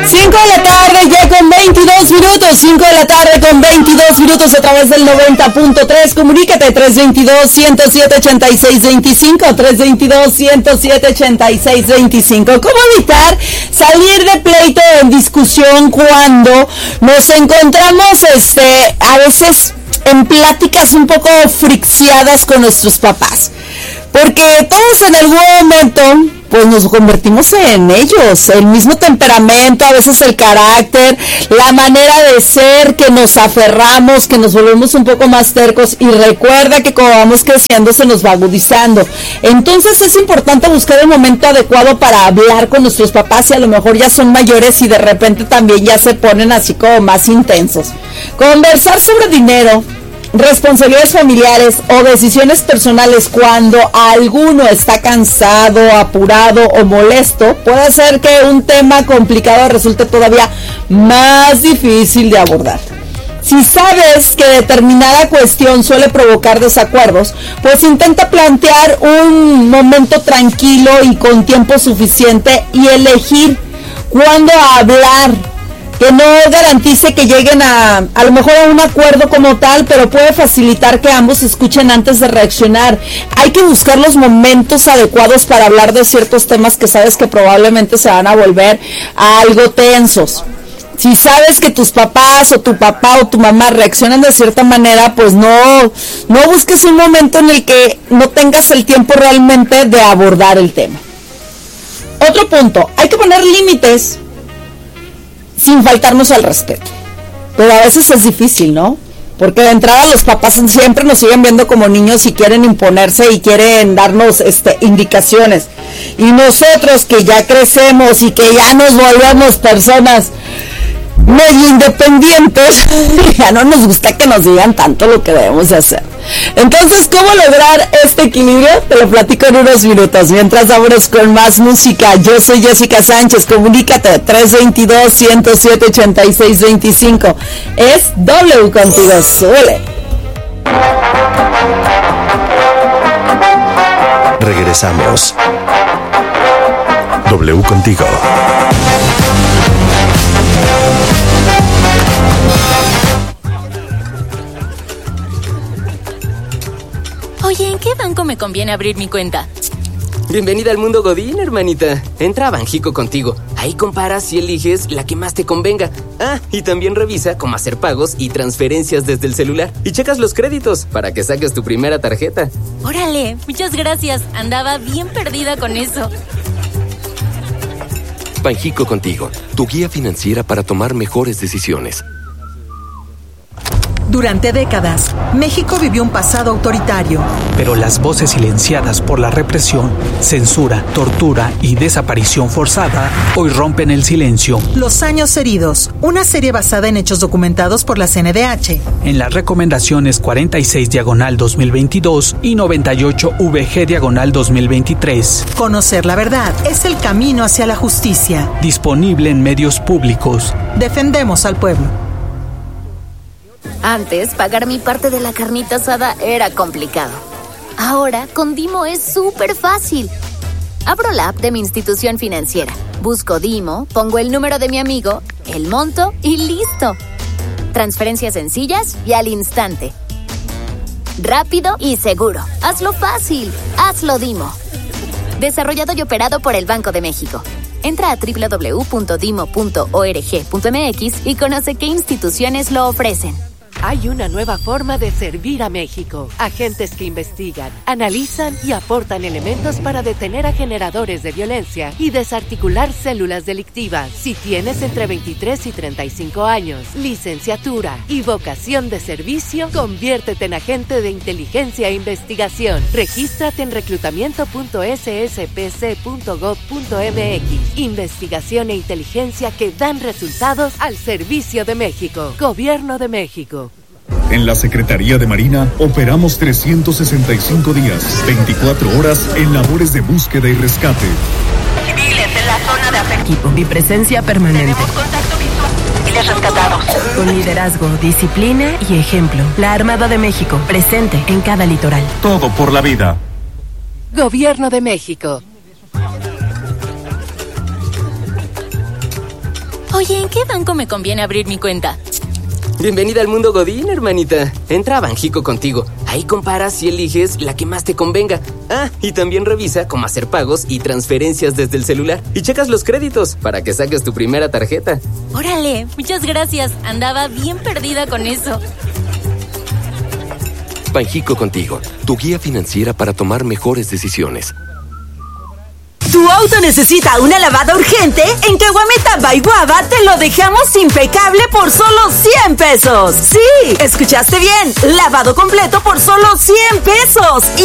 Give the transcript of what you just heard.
5 de la tarde ya con 22 minutos, 5 de la tarde con 22 minutos a través del 90.3, comunícate 322-107-8625, 322-107-8625. ¿Cómo evitar salir de pleito en discusión cuando nos encontramos a veces en pláticas un poco frixiadas con nuestros papás? Porque todos en algún momento pues nos convertimos en ellos, el mismo temperamento, a veces el carácter, la manera de ser, que nos aferramos, que nos volvemos un poco más tercos, y recuerda que como vamos creciendo se nos va agudizando. Entonces es importante buscar el momento adecuado para hablar con nuestros papás, y a lo mejor ya son mayores y de repente también ya se ponen así como más intensos. Conversar sobre dinero, responsabilidades familiares o decisiones personales cuando alguno está cansado, apurado o molesto puede hacer que un tema complicado resulte todavía más difícil de abordar. Si sabes que determinada cuestión suele provocar desacuerdos, pues intenta plantear un momento tranquilo y con tiempo suficiente y elegir cuándo hablar, que no garantice que lleguen a lo mejor a un acuerdo como tal, pero puede facilitar que ambos escuchen antes de reaccionar. Hay que buscar los momentos adecuados para hablar de ciertos temas que sabes que probablemente se van a volver algo tensos. Si sabes que tus papás o tu papá o tu mamá reaccionan de cierta manera, pues no busques un momento en el que no tengas el tiempo realmente de abordar el tema. Otro punto, hay que poner límites sin faltarnos al respeto. Pero a veces es difícil, ¿no? Porque de entrada los papás siempre nos siguen viendo como niños y quieren imponerse y quieren darnos indicaciones. Y nosotros que ya crecemos y que ya nos volvemos personas medio independientes, ya no nos gusta que nos digan tanto lo que debemos de hacer. Entonces, ¿cómo lograr este equilibrio? Te lo platico en unos minutos. Mientras vámonos con más música. Yo soy Jessica Sánchez. Comunícate 322-107-8625. Es W contigo. Súbele. Regresamos. W contigo. Oye, ¿en qué banco me conviene abrir mi cuenta? Bienvenida al mundo Godín, hermanita. Entra a Banjico Contigo. Ahí comparas y eliges la que más te convenga. Ah, y también revisa cómo hacer pagos y transferencias desde el celular. Y checas los créditos para que saques tu primera tarjeta. Órale, muchas gracias. Andaba bien perdida con eso. Banjico Contigo, tu guía financiera para tomar mejores decisiones. Durante décadas, México vivió un pasado autoritario. Pero las voces silenciadas por la represión, censura, tortura y desaparición forzada hoy rompen el silencio. Los años heridos, una serie basada en hechos documentados por la CNDH. En las recomendaciones 46/2022 y 98/VG/2023. Conocer la verdad es el camino hacia la justicia. Disponible en medios públicos. Defendemos al pueblo. Antes, pagar mi parte de la carnita asada era complicado. Ahora, con Dimo es súper fácil. Abro la app de mi institución financiera, busco Dimo, pongo el número de mi amigo, el monto y listo. Transferencias sencillas y al instante. Rápido y seguro. Hazlo fácil. Hazlo Dimo. Desarrollado y operado por el Banco de México. Entra a www.dimo.org.mx y conoce qué instituciones lo ofrecen. Hay una nueva forma de servir a México. Agentes que investigan, analizan y aportan elementos para detener a generadores de violencia y desarticular células delictivas. Si tienes entre 23 y 35 años, licenciatura y vocación de servicio, conviértete en agente de inteligencia e investigación. Regístrate en reclutamiento.sspc.gov.mx. Investigación e inteligencia que dan resultados al servicio de México. Gobierno de México. En la Secretaría de Marina operamos 365 días, 24 horas en labores de búsqueda y rescate. Civiles en la zona de afecto. Equipo y presencia permanente. Tenemos contacto visual. Civiles rescatados. Con liderazgo, disciplina y ejemplo. La Armada de México, presente en cada litoral. Todo por la vida. Gobierno de México. Oye, ¿en qué banco me conviene abrir mi cuenta? Bienvenida al mundo Godín, hermanita. Entra a Banjico contigo. Ahí comparas y eliges la que más te convenga. Ah, y también revisa cómo hacer pagos y transferencias desde el celular. Y checas los créditos para que saques tu primera tarjeta. Órale, muchas gracias. Andaba bien perdida con eso. Banjico contigo, tu guía financiera para tomar mejores decisiones. ¿Tu auto necesita una lavada urgente? En Caguamita by Guava te lo dejamos impecable por solo 100 pesos. Sí, escuchaste bien. Lavado completo por solo 100 pesos.